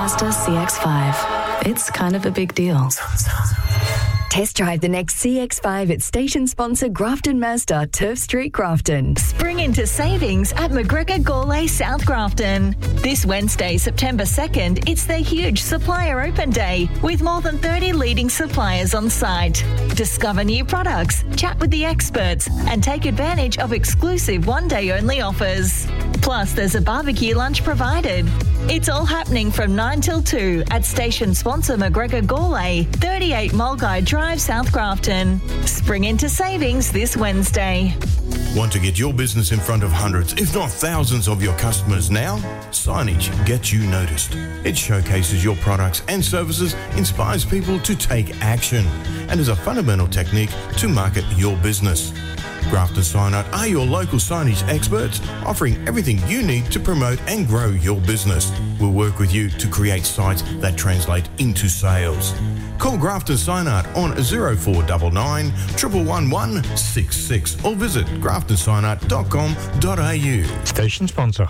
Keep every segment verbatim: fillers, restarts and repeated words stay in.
Mazda C X five. It's kind of a big deal. Test drive the next C X five at station sponsor Grafton Mazda, Turf Street, Grafton. Spring into savings at McGregor Gourlay, South Grafton. This Wednesday, September second, it's their huge supplier open day with more than thirty leading suppliers on site. Discover new products, chat with the experts and take advantage of exclusive one-day only offers. Plus, there's a barbecue lunch provided. It's all happening from nine till two at station sponsor McGregor Gourlay, thirty-eight Mulgai Drive, South Grafton. Spring into savings this Wednesday. Want to get your business in front of hundreds, if not thousands of your customers now? Signage gets you noticed. It showcases your products and services, inspires people to take action, and is a fundamental technique to market your business. Grafton Sign Art are your local signage experts, offering everything you need to promote and grow your business. We'll work with you to create sites that translate into sales. Call Grafton Sign Art on zero four nine nine, one one one one six six or visit grafton sign art dot com dot a u. Station sponsor.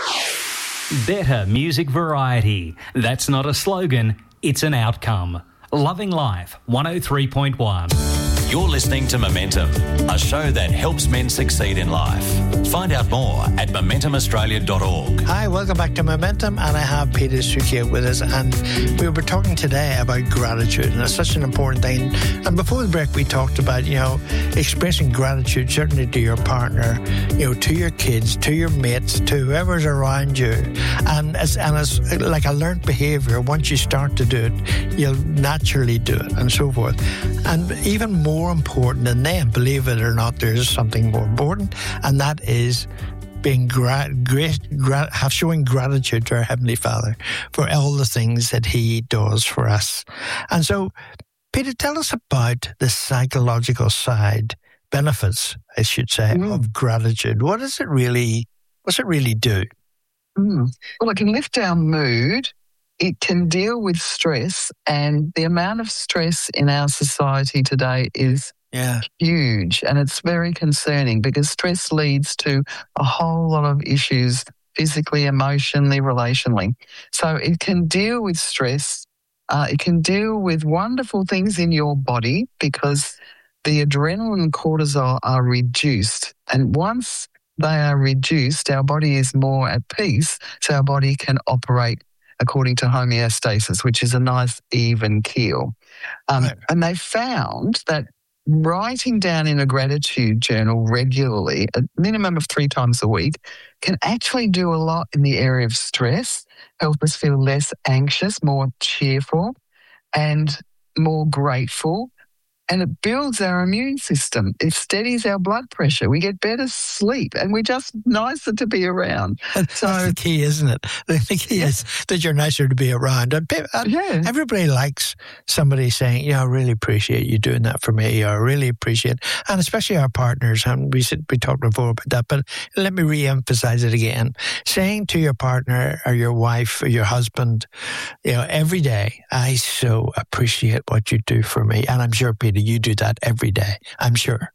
Better music variety. That's not a slogan, it's an outcome. Loving Life, one oh three point one. You're listening to Momentum, a show that helps men succeed in life. Find out more at momentum australia dot org. Hi, welcome back to Momentum, and I have Peter Sukia with us, and we were talking today about gratitude, and it's such an important thing. And before the break, we talked about, you know, expressing gratitude, certainly to your partner, you know, to your kids, to your mates, to whoever's around you. And it's, and it's like a learned behaviour. Once you start to do it, you'll naturally do it, and so forth. And even more important than them, believe it or not, there's something more important, and that is being gra- great, gra- have showing gratitude to our Heavenly Father for all the things that He does for us. And so, Peter, tell us about the psychological side benefits, I should say, mm. of gratitude. What does it really? What's it really do? Mm. Well, it can lift our mood. It can deal with stress, and the amount of stress in our society today is yeah. huge, and it's very concerning because stress leads to a whole lot of issues physically, emotionally, relationally. So it can deal with stress. Uh, it can deal with wonderful things in your body because the adrenaline and cortisol are reduced, and once they are reduced, our body is more at peace, so our body can operate according to homeostasis, which is a nice even keel. Um, right. And they found that writing down in a gratitude journal regularly, a minimum of three times a week, can actually do a lot in the area of stress, help us feel less anxious, more cheerful, and more grateful. And it builds our immune system. It steadies our blood pressure. We get better sleep, and we're just nicer to be around. That's so, the key, isn't it? The key yeah. is that you're nicer to be around. And yeah. everybody likes somebody saying, "Yeah, I really appreciate you doing that for me. I really appreciate," and especially our partners. And we we talked before about that, but let me re-emphasize it again: saying to your partner or your wife or your husband, you know, every day, "I so appreciate what you do for me," and I'm sure Peter, you do that every day, I'm sure.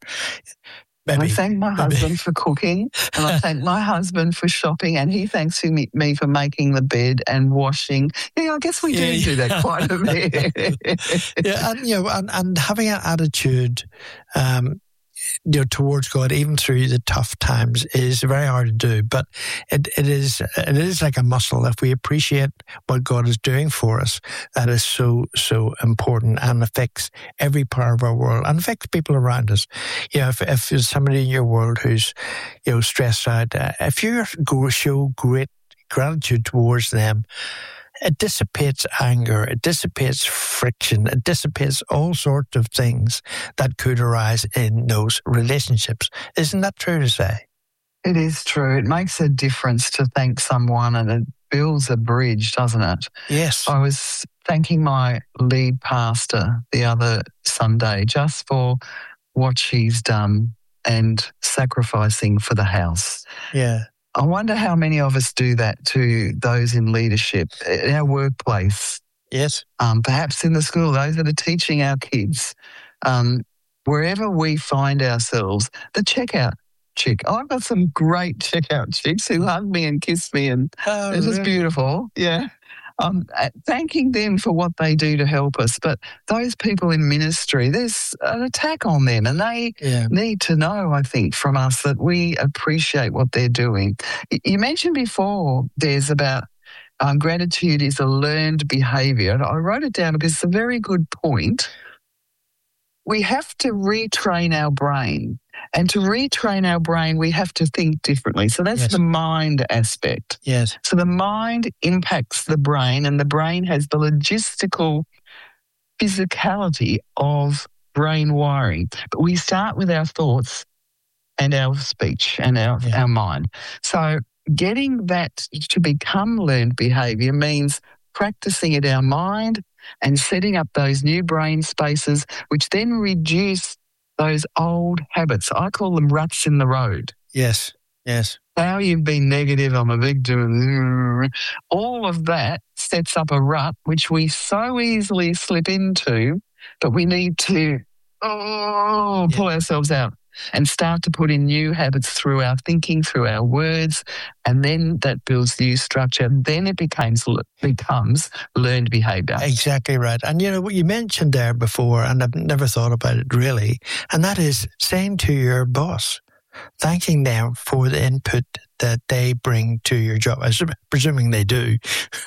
Maybe, I thank my maybe. husband for cooking, and I thank my husband for shopping, and he thanks me, me for making the bed and washing. Yeah, I guess we do yeah, do yeah. that quite a bit. yeah, and you know, and, and having an attitude, um, you know, towards God, even through the tough times, is very hard to do. But it, it is it is like a muscle. If we appreciate what God is doing for us, that is so so important and affects every part of our world and affects people around us. You know, if, if there's somebody in your world who's, you know, stressed out, uh, if you show great gratitude towards them, it dissipates anger, it dissipates friction, it dissipates all sorts of things that could arise in those relationships. Isn't that true to say? It is true. It makes a difference to thank someone, and it builds a bridge, doesn't it? Yes. I was thanking my lead pastor the other Sunday just for what she's done and sacrificing for the house. Yeah. I wonder how many of us do that to those in leadership, in our workplace. Yes. Um, perhaps in the school, those that are teaching our kids. Um, wherever we find ourselves, the checkout chick. Oh, I've got some great checkout chicks who hug me and kiss me, and oh, it's just really? beautiful. Yeah. um, thanking them for what they do to help us. But those people in ministry, there's an attack on them, and they yeah. need to know, I think, from us that we appreciate what they're doing. You mentioned before, Des, about um, gratitude is a learned behaviour. And I wrote it down because it's a very good point. We have to retrain our brain. And to retrain our brain, we have to think differently. So that's yes. the mind aspect. Yes. So the mind impacts the brain, and the brain has the logistical physicality of brain wiring. But we start with our thoughts and our speech and our, yeah. our mind. So getting that to become learned behaviour means practicing in our mind and setting up those new brain spaces, which then reduce those old habits. I call them ruts in the road. Yes, yes. How you've been negative, I'm a victim. All of that sets up a rut, which we so easily slip into, but we need to oh, pull yeah. ourselves out and start to put in new habits through our thinking, through our words, and then that builds new structure. Then it becomes becomes learned behaviour. Exactly right. And, you know, what you mentioned there before, and I've never thought about it really, and that is saying to your boss, thanking them for the input that they bring to your job, presuming they do.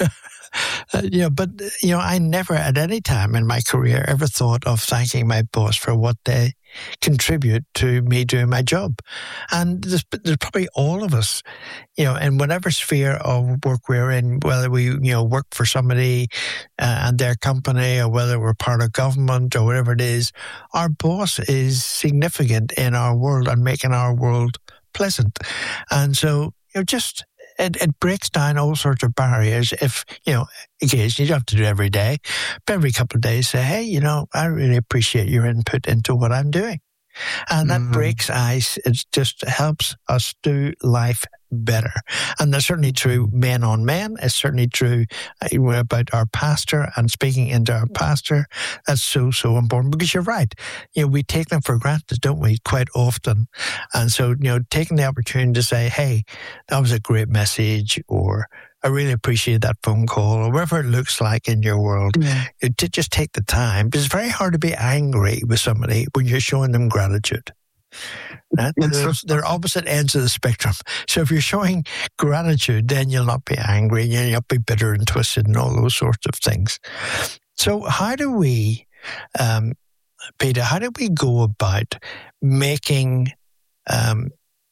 Uh, you know, but, you know, I never at any time in my career ever thought of thanking my boss for what they contribute to me doing my job. And there's, there's probably all of us, you know, in whatever sphere of work we're in, whether we, you know, work for somebody uh, and their company, or whether we're part of government or whatever it is, our boss is significant in our world and making our world pleasant. And so, you know, just It, it breaks down all sorts of barriers if, you know, occasionally you don't have to do it every day, but every couple of days say, hey, you know, I really appreciate your input into what I'm doing. And that mm-hmm. breaks ice. It just helps us do life better. And that's certainly true men on men. It's certainly true about our pastor and speaking into our pastor. That's so, so important, because you're right. You know, we take them for granted, don't we, quite often. And so, you know, taking the opportunity to say, hey, that was a great message, or I really appreciate that phone call, or whatever it looks like in your world. Yeah. You just take the time, because it's very hard to be angry with somebody when you're showing them gratitude. Right? They're, they're opposite ends of the spectrum. So if you're showing gratitude, then you'll not be angry, and you'll not be bitter and twisted and all those sorts of things. So how do we, um, Peter, how do we go about making um,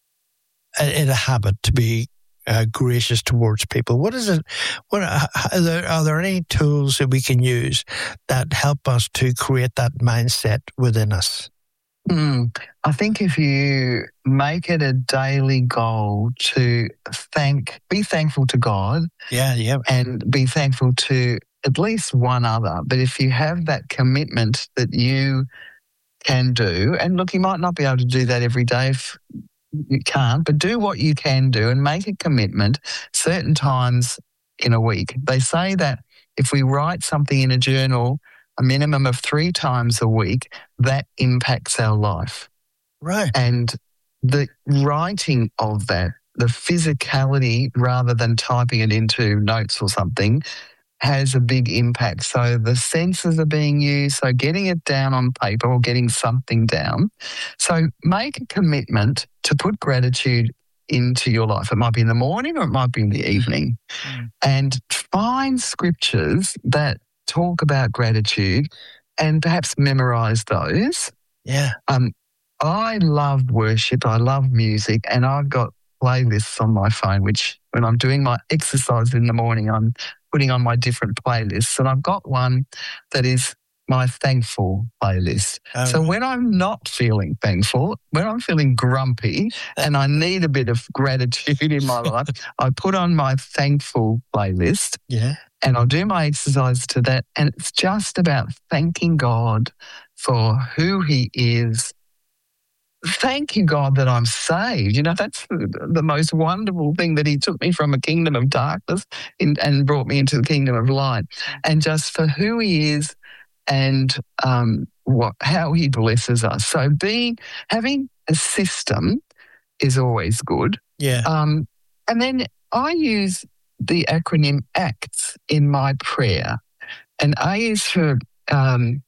it a habit to be Uh, gracious towards people? What is it? What are there, are there any tools that we can use that help us to create that mindset within us? Mm, I think if you make it a daily goal to thank, be thankful to God, yeah, yeah, and be thankful to at least one other. But if you have that commitment that you can do, and look, you might not be able to do that every day if you can't, but do what you can do and make a commitment certain times in a week. They say that if we write something in a journal a minimum of three times a week, that impacts our life. Right. And the writing of that, the physicality rather than typing it into notes or something, has a big impact. So the senses are being used, so getting it down on paper or getting something down. So make a commitment to put gratitude into your life. It might be in the morning or it might be in the evening. Mm. And find scriptures that talk about gratitude and perhaps memorize those. Yeah. Um, I love worship. I love music, and I've got playlists on my phone, which when I'm doing my exercise in the morning, I'm putting on my different playlists. And I've got one that is my thankful playlist. Oh. So when I'm not feeling thankful, when I'm feeling grumpy and I need a bit of gratitude in my life, I put on my thankful playlist. Yeah. And I'll do my exercise to that. And it's just about thanking God for who He is. Thank you, God, that I'm saved. You know, that's the most wonderful thing, that He took me from a kingdom of darkness in, and brought me into the kingdom of light. And just for who He is and um, what how He blesses us. So being having a system is always good. Yeah. Um, and then I use the acronym ACTS in my prayer. And A is for, um,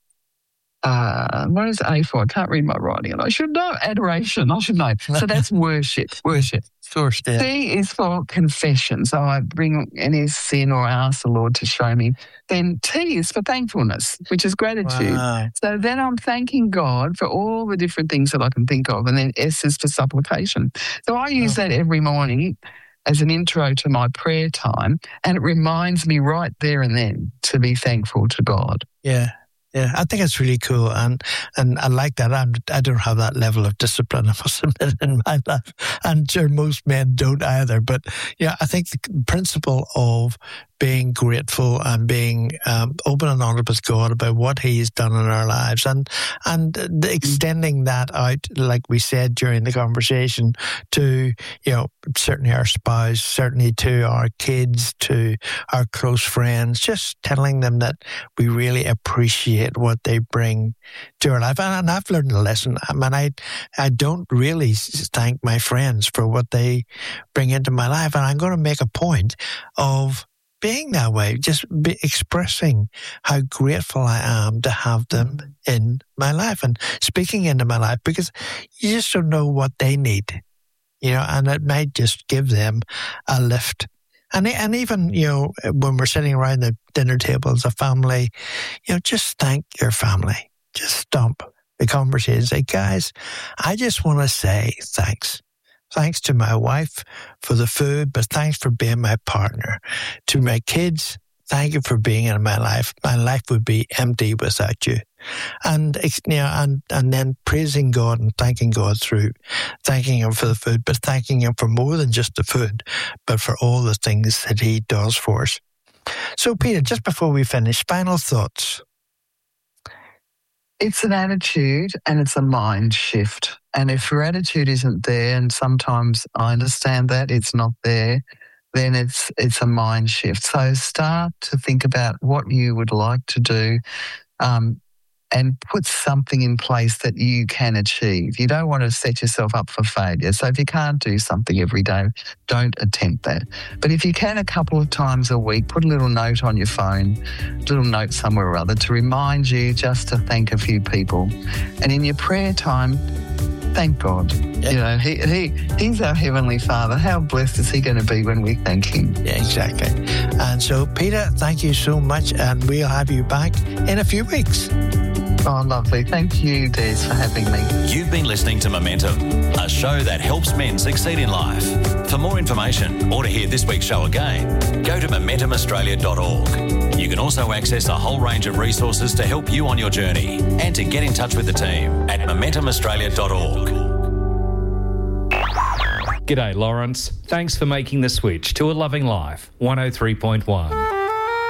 uh, what is A for? I can't read my writing. And I should know. Adoration. I should know. So that's worship. Worship. First, yeah. C is for confession. So I bring any sin or I ask the Lord to show me. Then T is for thankfulness, which is gratitude. Wow. So then I'm thanking God for all the different things that I can think of. And then S is for supplication. So I use oh. that every morning as an intro to my prayer time, and it reminds me right there and then to be thankful to God. Yeah. Yeah, I think it's really cool, and and I like that. I'm, I don't have that level of discipline, I must admit, in my life, and sure most men don't either. But yeah, I think the principle of being grateful and being um, open and honest with God about what He's done in our lives, and and the extending that out, like we said during the conversation, to, you know, certainly our spouse, certainly to our kids, to our close friends, just telling them that we really appreciate what they bring to our life. And, and I've learned a lesson. I mean, I I don't really thank my friends for what they bring into my life, and I'm going to make a point of being that way, just be expressing how grateful I am to have them in my life and speaking into my life, because you just don't know what they need, you know, and it might just give them a lift. And and even, you know, when we're sitting around the dinner table as a family, you know, just thank your family. Just stop the conversation. Say, guys, I just want to say thanks. Thanks to my wife for the food, but thanks for being my partner. To my kids, thank you for being in my life. My life would be empty without you. And, you know, and, and then praising God and thanking God through thanking Him for the food, but thanking Him for more than just the food, but for all the things that He does for us. So, Peter, just before we finish, final thoughts. It's an attitude and it's a mind shift. And if your attitude isn't there, and sometimes I understand that it's not there, then it's it's a mind shift. So start to think about what you would like to do, um, and put something in place that you can achieve. You don't want to set yourself up for failure. So if you can't do something every day, don't attempt that. But if you can a couple of times a week, put a little note on your phone, a little note somewhere or other to remind you just to thank a few people. And in your prayer time, thank God. Yep. You know, he, he He's our Heavenly Father. How blessed is He going to be when we thank Him? Yeah, exactly. And so, Peter, thank you so much, and we'll have you back in a few weeks. Oh, lovely. Thank you, Des, for having me. You've been listening to Momentum, a show that helps men succeed in life. For more information or to hear this week's show again, go to momentum australia dot org. You can also access a whole range of resources to help you on your journey and to get in touch with the team at momentum australia dot org. G'day, Lawrence. Thanks for making the switch to A Loving Life, one oh three point one.